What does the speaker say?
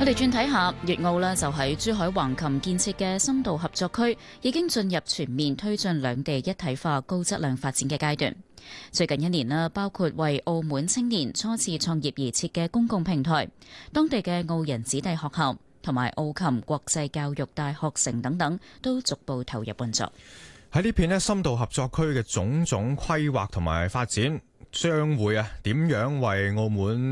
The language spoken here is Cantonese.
我哋轉睇下粵澳呢，就喺珠海橫琴建設嘅深度合作區已經進入全面推進兩地一體化高質量發展嘅階段。最近一年呢，包括為澳門青年初次創業而設嘅公共平台、當地嘅澳人子弟學校同埋澳琴國際教育大學城等等，都逐步投入運作。 喺呢片深度合作區嘅種種規劃同埋發展，將會點樣為澳門